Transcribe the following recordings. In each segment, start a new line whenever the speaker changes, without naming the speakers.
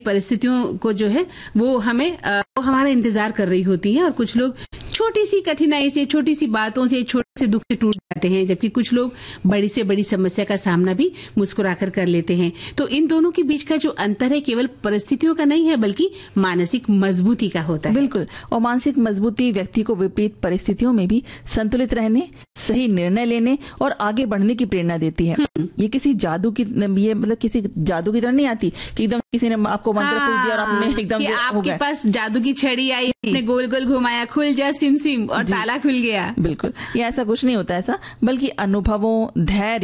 परिस्थितियों को जो है वो हमारा इंतजार कर रही होती हैं, और कुछ लोग छोटी सी कठिनाई से, छोटी सी बातों से, छोटे से दुख से टूट जाते हैं, जबकि कुछ लोग बड़ी से बड़ी समस्या का सामना भी मुस्कुराकर कर लेते हैं। तो इन दोनों के बीच का जो अंतर है केवल परिस्थितियों का नहीं है, बल्कि मानसिक मजबूती का होता है।
बिल्कुल, और मानसिक मजबूती व्यक्ति को विपरीत परिस्थितियों में भी संतुलित रहने, सही निर्णय लेने और आगे बढ़ने की प्रेरणा देती है। ये किसी जादू की तरह नहीं आती कि एकदम किसी ने आपको मंत्र फूंक दिया और आपने एकदम
आपके पास जादू की छड़ी आई, आपने गोल गोल घुमाया, खुल जा सिम सिम और ताला खुल गया।
बिल्कुल, ये ऐसा कुछ नहीं होता ऐसा, बल्कि अनुभवों, धैर्य,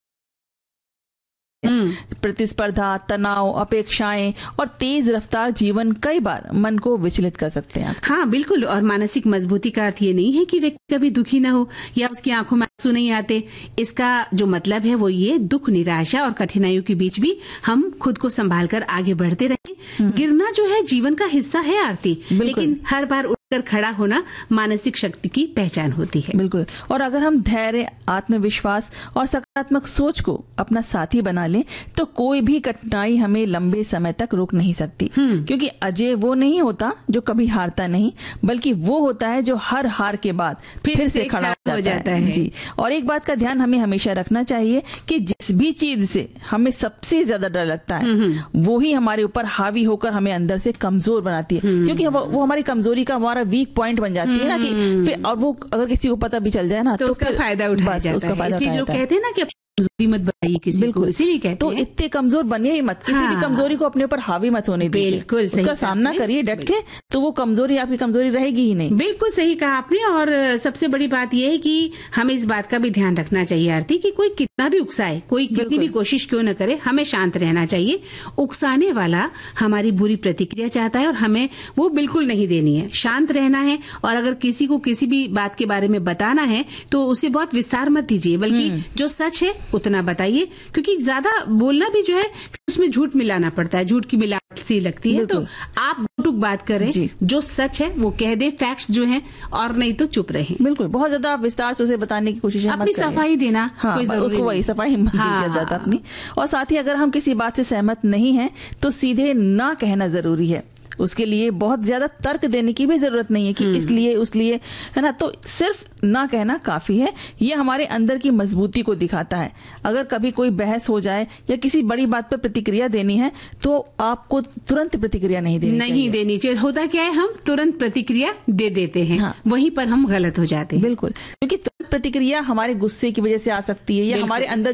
प्रतिस्पर्धा, तनाव, अपेक्षाएं और तेज रफ्तार जीवन कई बार मन को विचलित कर सकते हैं।
हाँ बिल्कुल, और मानसिक मजबूती का अर्थ ये नहीं है कि व्यक्ति कभी दुखी न हो या उसकी आंखों में आंसू नहीं आते। इसका जो मतलब है वो ये, दुख, निराशा और कठिनाइयों के बीच भी हम खुद को संभाल कर आगे बढ़ते रहें। गिरना जो है जीवन का हिस्सा है आरती, लेकिन हर बार उठकर खड़ा होना मानसिक शक्ति की पहचान होती है।
बिल्कुल, और अगर हम धैर्य, आत्मविश्वास और सकारात्मक सोच को अपना साथी बना लें तो कोई भी कठिनाई हमें लंबे समय तक रोक नहीं सकती, क्योंकि अजय वो नहीं होता जो कभी हारता नहीं, बल्कि वो होता है जो हर हार के बाद फिर से खड़ा हो जाता है। जी, और एक बात का ध्यान हमें हमेशा रखना चाहिए कि जिस भी चीज से हमें सबसे ज्यादा डर लगता है वो ही हमारे ऊपर हावी होकर हमें अंदर से कमजोर बनाती है, क्योंकि वो हमारी कमजोरी का हमारा वीक पॉइंट बन जाती है ना, कि फिर और वो अगर किसी को पता भी चल जाए ना
तो उसका फायदा उठाया जाता है। इसलिए जो कहते हैं ना कि कमजोरी मत बनाइए किसी को, इसीलिए कहते
तो इतने कमजोर बनिए ही मत, किसी की कमजोरी को अपने ऊपर हावी मत होने दीजिए।
बिल्कुल,
उसका सामना करिए डट के, तो वो कमजोरी आपकी कमजोरी रहेगी ही नहीं।
बिल्कुल सही कहा आपने। और सबसे बड़ी बात यह है कि हमें इस बात का भी ध्यान रखना चाहिए आरती, कि कोई कितना भी उकसाए, कोई कितनी भी कोशिश क्यों न करे, हमें शांत रहना चाहिए। उकसाने वाला हमारी बुरी प्रतिक्रिया चाहता है और हमें वो बिल्कुल नहीं देनी है, शांत रहना है। और अगर किसी को किसी भी बात के बारे में बताना है तो उसे बहुत विस्तार मत दीजिए, बल्कि जो सच है उतना बताइए, क्योंकि ज्यादा बोलना भी जो है उसमें झूठ मिलाना पड़ता है, झूठ की मिलावट सी लगती है। तो आप टुक बात करें, जो सच है वो कह दे, फैक्ट्स जो हैं, और नहीं तो चुप रहें।
बिल्कुल, बहुत ज्यादा विस्तार से उसे बताने की कोशिश
अपनी सफाई देना,
हाँ, उसको वही सफाई मत दीजिए ज्यादा अपनी। और साथ ही अगर हम किसी बात से सहमत नहीं है तो सीधे ना कहना जरूरी है। उसके लिए बहुत ज्यादा तर्क देने की भी जरूरत नहीं है कि इसलिए उसलिए, है ना। तो सिर्फ ना कहना काफी है। ये हमारे अंदर की मजबूती को दिखाता है। अगर कभी कोई बहस हो जाए या किसी बड़ी बात पर प्रतिक्रिया देनी है तो आपको तुरंत प्रतिक्रिया नहीं देनी चाहिए।
होता क्या है, हम तुरंत प्रतिक्रिया दे देते हैं, हाँ। वहीं पर हम गलत हो जाते हैं।
बिल्कुल, क्योंकि तुरंत प्रतिक्रिया हमारे गुस्से की वजह से आ सकती है, या हमारे अंदर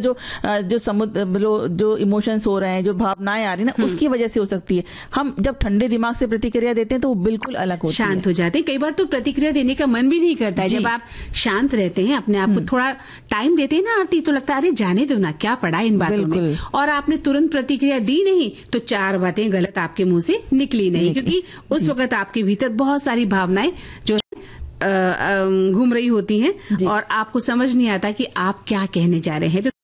जो इमोशंस हो रहे हैं, जो भावनाएं आ रही है ना, उसकी वजह से हो सकती है। हम जब ठंडे दिमाग से प्रतिक्रिया देते हैं तो वो बिल्कुल अलग होती है,
शांत हो जाते हैं। कई बार तो प्रतिक्रिया देने का मन भी नहीं करता है। जब आप शांत रहते हैं, अपने आप को थोड़ा टाइम देते हैं ना आरती, तो लगता है अरे जाने दो ना, क्या पड़ा इन बातों में। और आपने तुरंत प्रतिक्रिया दी नहीं तो 4 बातें गलत आपके मुंह से निकली नहीं, क्योंकि उस वक्त आपके भीतर बहुत सारी भावनाएं जो है घूम रही होती हैं और आपको समझ नहीं आता कि आप क्या कहने जा रहे हैं। तो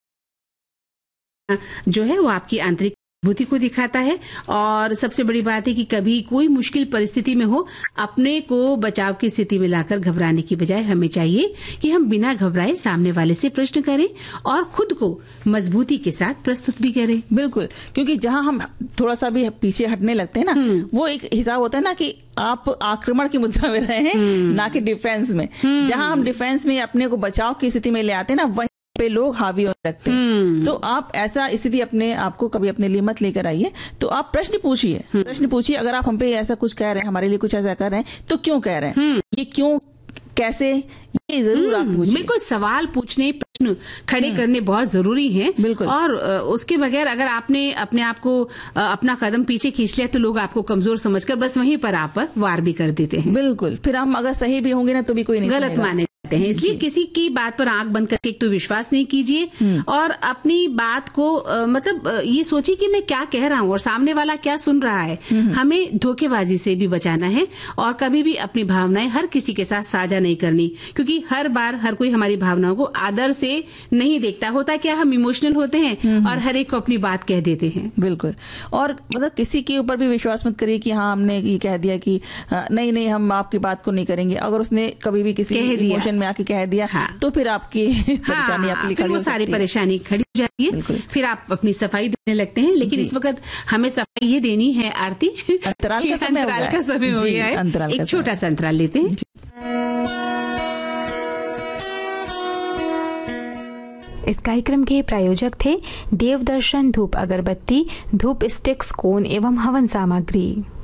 जो है वो आपकी आंतरिक अनुभूति को दिखाता है। और सबसे बड़ी बात है कि कभी कोई मुश्किल परिस्थिति में हो, अपने को बचाव की स्थिति में लाकर घबराने की बजाय हमें चाहिए कि हम बिना घबराए सामने वाले से प्रश्न करें और खुद को मजबूती के साथ प्रस्तुत भी करें।
बिल्कुल, क्योंकि जहां हम थोड़ा सा भी पीछे हटने लगते हैं ना, वो एक हिसाब होता है ना कि आप आक्रमण की मुद्रा में रहे हैं, ना कि डिफेंस में। जहां हम डिफेंस में अपने को बचाव की स्थिति में ले आते हैं ना, वहीं पे लोग हावी होने लगते हैं। तो आप ऐसा स्थिति अपने आपको कभी अपने लिए मत लेकर आइए। तो आप प्रश्न पूछिए। अगर आप हम पे ऐसा कुछ कह रहे हैं, हमारे लिए कुछ ऐसा कर रहे हैं, तो क्यों कह रहे हैं, ये क्यों, कैसे, ये जरूर आप पूछिए।
बिल्कुल, सवाल पूछने, प्रश्न खड़े करने बहुत जरूरी हैं।
बिल्कुल,
और उसके बगैर अगर आपने अपने आप को अपना कदम पीछे खींच लिया तो लोग आपको कमजोर समझकर बस वहीं पर आप पर वार भी कर देते हैं।
बिल्कुल, फिर हम अगर सही भी होंगे ना तो भी कोई नहीं
गलत माने जाते हैं। इसलिए किसी की बात पर आंख बंद करके एक तो विश्वास नहीं कीजिए और अपनी बात को मतलब ये सोचिए कि मैं क्या कह रहा हूँ और सामने वाला क्या सुन रहा है। हमें धोखेबाजी से भी बचाना है और कभी भी अपनी भावनाएं हर किसी के साथ साझा नहीं करनी, क्योंकि हर बार हर कोई हमारी भावनाओं को आदर से नहीं देखता। होता क्या, हम इमोशनल होते हैं और हर एक को अपनी बात कह देते हैं।
बिल्कुल, और मतलब किसी के ऊपर भी विश्वास मत करिए कि हाँ हमने ये कह दिया कि नहीं हम आपकी बात को नहीं करेंगे। अगर उसने कभी भी किसी इमोशन में आके कह दिया,
हाँ।
तो फिर आपकी परेशानी आपके लिए
फिर
खड़ी
वो
हो
सारी
सकती है।
परेशानी खड़ी हो जाती है,
बिल्कुल।
फिर आप अपनी सफाई देने लगते हैं। लेकिन इस वक्त हमें सफाई ये देनी है आरती,
अंतराल का
कि
समय हो
अंतराल
गया
का
है।
समय हो
जी,
गया है।
अंतराल का
एक
समय।
छोटा सा अंतराल लेते हैं।
इस कार्यक्रम के प्रायोजक थे देवदर्शन धूप अगरबत्ती, धूप स्टिक्स, कोन एवं हवन सामग्री।